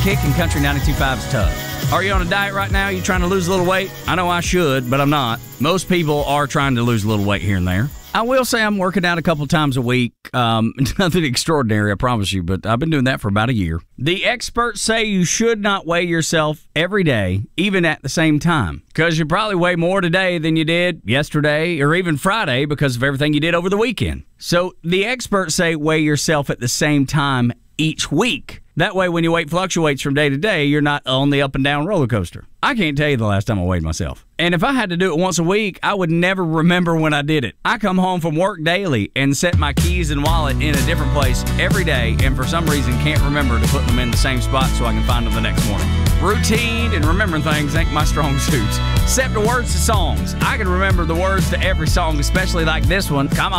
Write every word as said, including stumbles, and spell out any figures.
Kick and Country ninety-two point five's Tough. Are you on a diet right now? You trying to lose a little weight? I know I should, but I'm not. Most people are trying to lose a little weight here and there. I will say I'm working out a couple times a week. Um, nothing extraordinary, I promise you, but I've been doing that for about a year. The experts say you should not weigh yourself every day, even at the same time, because you probably weigh more today than you did yesterday or even Friday because of everything you did over the weekend. So the experts say weigh yourself at the same time each week. That way, when your weight fluctuates from day to day, you're not on the up and down roller coaster. I can't tell you the last time I weighed myself. And if I had to do it once a week, I would never remember when I did it. I come home from work daily and set my keys and wallet in a different place every day, and for some reason can't remember to put them in the same spot so I can find them the next morning. Routine and remembering things ain't my strong suits. Except the words to songs. I can remember the words to every song, especially like this one. Come on.